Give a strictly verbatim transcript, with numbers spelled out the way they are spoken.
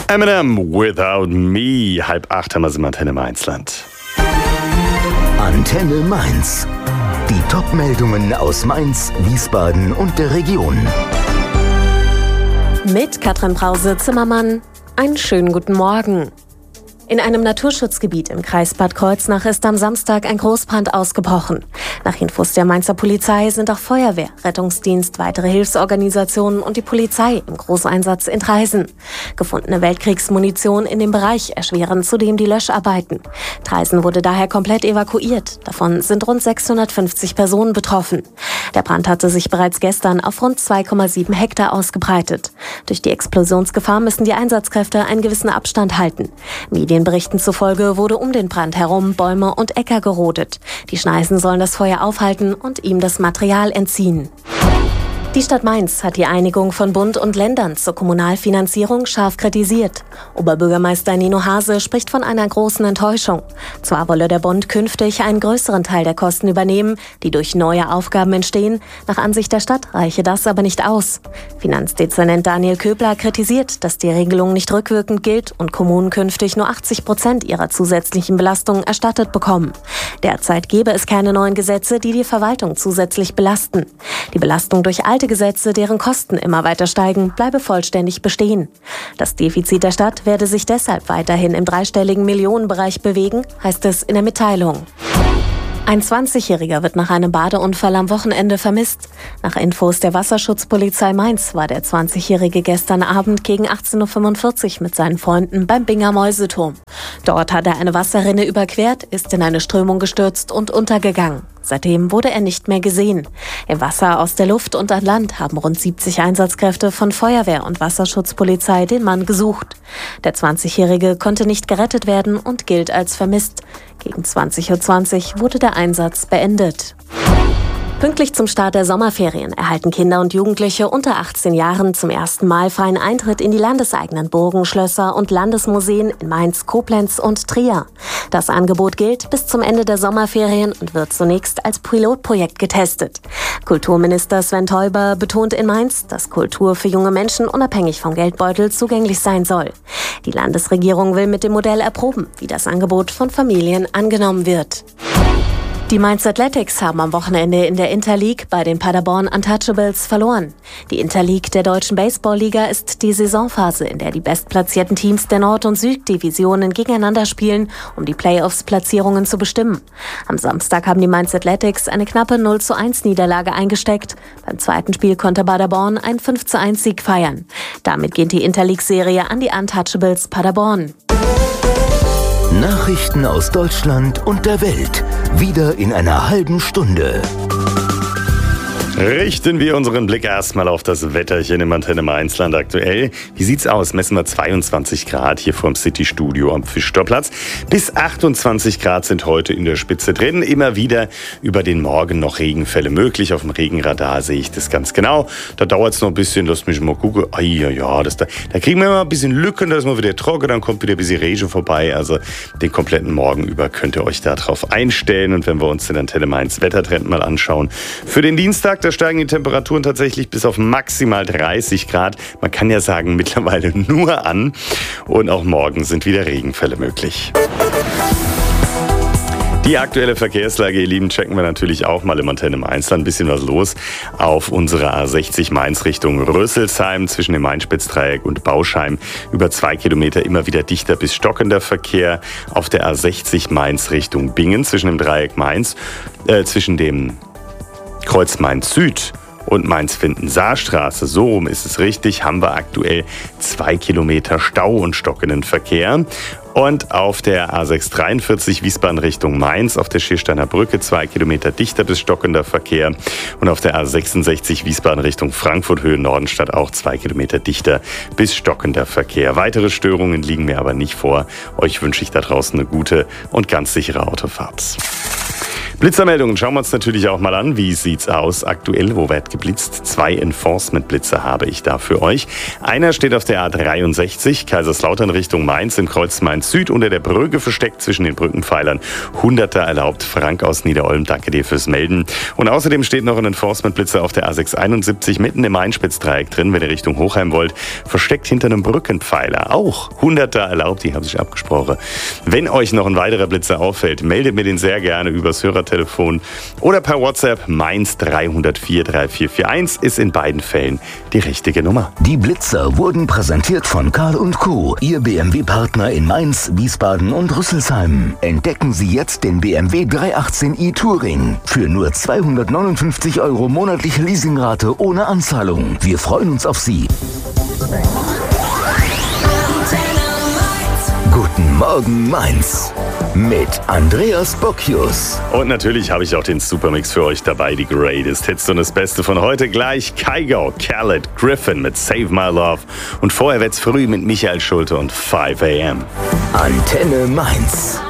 Eminem, Without Me. Halb acht haben wir es im Antenne Mainzland. Antenne Mainz. Die Top-Meldungen aus Mainz, Wiesbaden und der Region. Mit Katrin Brause-Zimmermann. Einen schönen guten Morgen. In einem Naturschutzgebiet im Kreis Bad Kreuznach ist am Samstag ein Großbrand ausgebrochen. Nach Infos der Mainzer Polizei sind auch Feuerwehr, Rettungsdienst, weitere Hilfsorganisationen und die Polizei im Großeinsatz in Traisen. Gefundene Weltkriegsmunition in dem Bereich erschweren zudem die Löscharbeiten. Traisen wurde daher komplett evakuiert. Davon sind rund sechshundertfünfzig Personen betroffen. Der Brand hatte sich bereits gestern auf rund zwei Komma sieben Hektar ausgebreitet. Durch die Explosionsgefahr müssen die Einsatzkräfte einen gewissen Abstand halten. Medienberichten zufolge wurde um den Brand herum Bäume und Äcker gerodet. Die Schneisen sollen das Feuer aufhalten und ihm das Material entziehen. Die Stadt Mainz hat die Einigung von Bund und Ländern zur Kommunalfinanzierung scharf kritisiert. Oberbürgermeister Nino Hase spricht von einer großen Enttäuschung. Zwar wolle der Bund künftig einen größeren Teil der Kosten übernehmen, die durch neue Aufgaben entstehen. Nach Ansicht der Stadt reiche das aber nicht aus. Finanzdezernent Daniel Köbler kritisiert, dass die Regelung nicht rückwirkend gilt und Kommunen künftig nur achtzig Prozent ihrer zusätzlichen Belastungen erstattet bekommen. Derzeit gebe es keine neuen Gesetze, die die Verwaltung zusätzlich belasten. Die Belastung durch alte Gesetze, deren Kosten immer weiter steigen, bleibe vollständig bestehen. Das Defizit der Stadt werde sich deshalb weiterhin im dreistelligen Millionenbereich bewegen, heißt es in der Mitteilung. Ein zwanzigjähriger wird nach einem Badeunfall am Wochenende vermisst. Nach Infos der Wasserschutzpolizei Mainz war der zwanzigjährige gestern Abend gegen achtzehn Uhr fünfundvierzig mit seinen Freunden beim Binger Mäuseturm. Dort hat er eine Wasserrinne überquert, ist in eine Strömung gestürzt und untergegangen. Seitdem wurde er nicht mehr gesehen. Im Wasser, aus der Luft und an Land haben rund siebzig Einsatzkräfte von Feuerwehr und Wasserschutzpolizei den Mann gesucht. Der zwanzigjährige konnte nicht gerettet werden und gilt als vermisst. Gegen zwanzig Uhr zwanzig wurde der Einsatz beendet. Pünktlich zum Start der Sommerferien erhalten Kinder und Jugendliche unter achtzehn Jahren zum ersten Mal freien Eintritt in die landeseigenen Burgen, Schlösser und Landesmuseen in Mainz, Koblenz und Trier. Das Angebot gilt bis zum Ende der Sommerferien und wird zunächst als Pilotprojekt getestet. Kulturminister Sven Teuber betont in Mainz, dass Kultur für junge Menschen unabhängig vom Geldbeutel zugänglich sein soll. Die Landesregierung will mit dem Modell erproben, wie das Angebot von Familien angenommen wird. Die Mainz Athletics haben am Wochenende in der Interleague bei den Paderborn Untouchables verloren. Die Interleague der Deutschen Baseballliga ist die Saisonphase, in der die bestplatzierten Teams der Nord- und Süddivisionen gegeneinander spielen, um die Playoffs-Platzierungen zu bestimmen. Am Samstag haben die Mainz Athletics eine knappe null zu eins Niederlage eingesteckt. Beim zweiten Spiel konnte Paderborn einen fünf zu eins Sieg feiern. Damit geht die Interleague-Serie an die Untouchables Paderborn. Nachrichten aus Deutschland und der Welt. Wieder in einer halben Stunde. Richten wir unseren Blick erstmal auf das Wetterchen im Antenne Mainzland aktuell. Wie sieht's aus? Messen wir zweiundzwanzig Grad hier vorm City-Studio am Fischtorplatz. Bis achtundzwanzig Grad sind heute in der Spitze drin. Immer wieder über den Morgen noch Regenfälle möglich. Auf dem Regenradar sehe ich das ganz genau. Da dauert es noch ein bisschen. Lasst mich mal gucken. Ah, ja, ja, das da, da kriegen wir mal ein bisschen Lücken. Da ist mal wieder trocken. Dann kommt wieder ein bisschen Regen vorbei. Also den kompletten Morgen über könnt ihr euch darauf einstellen. Und wenn wir uns den Antenne Mainz Wettertrend mal anschauen. Für den Dienstag, da steigen die Temperaturen tatsächlich bis auf maximal dreißig Grad. Man kann ja sagen, mittlerweile nur an. Und auch morgen sind wieder Regenfälle möglich. Die aktuelle Verkehrslage, ihr Lieben, checken wir natürlich auch mal im Antenne Mainz. Ein bisschen was los auf unserer A sechzig Mainz Richtung Rösselsheim zwischen dem Mainz-Spitz-Dreieck und Bauschheim. Über zwei Kilometer immer wieder dichter bis stockender Verkehr. Auf der A sechzig Mainz Richtung Bingen zwischen dem Dreieck Mainz, äh, zwischen dem Kreuz Mainz Süd und Mainz-Finden-Saar-Straße, so rum ist es richtig, haben wir aktuell zwei Kilometer Stau und stockenden Verkehr. Und auf der A sechs dreiundvierzig Wiesbaden Richtung Mainz, auf der Schiersteiner Brücke zwei Kilometer dichter bis stockender Verkehr. Und auf der A sechsundsechzig Wiesbaden Richtung Frankfurt Höhe Nordenstadt auch zwei Kilometer dichter bis stockender Verkehr. Weitere Störungen liegen mir aber nicht vor. Euch wünsche ich da draußen eine gute und ganz sichere Autofahrt. Blitzermeldungen schauen wir uns natürlich auch mal an. Wie sieht's aus aktuell? Wo wird geblitzt? Zwei Enforcement-Blitze habe ich da für euch. Einer steht auf der A dreiundsechzig, Kaiserslautern Richtung Mainz, im Kreuz Mainz Süd, unter der Brücke versteckt zwischen den Brückenpfeilern. Hunderter erlaubt. Frank aus Niederolm, danke dir fürs Melden. Und außerdem steht noch ein Enforcement-Blitzer auf der A sechshunderteinundsiebzig mitten im Mainspitzdreieck drin, wenn ihr Richtung Hochheim wollt. Versteckt hinter einem Brückenpfeiler. Auch Hunderter erlaubt, die habe ich abgesprochen. Wenn euch noch ein weiterer Blitzer auffällt, meldet mir den sehr gerne übers Hörertelefon oder per WhatsApp. Mainz drei null vier drei vier vier eins ist in beiden Fällen die richtige Nummer. Die Blitzer wurden präsentiert von Karl und Co., Ihr B M W-Partner in Mainz, Wiesbaden und Rüsselsheim. Entdecken Sie jetzt den B M W dreihundertachtzehn i Touring. Für nur zweihundertneunundfünfzig Euro monatliche Leasingrate ohne Anzahlung. Wir freuen uns auf Sie. Guten Morgen Mainz mit Andreas Bocchius. Und natürlich habe ich auch den Supermix für euch dabei, die Greatest Hits und das Beste von heute gleich. Kygo, Khaled, Griffin mit Save My Love und vorher wird's früh mit Michael Schulte und five a m. Antenne Mainz.